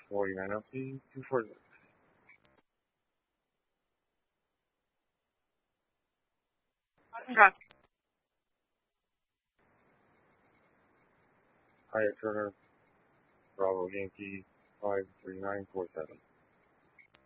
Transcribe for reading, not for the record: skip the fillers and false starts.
49 LP 240. Okay. Hyatt Turner, Bravo Yankee 53947.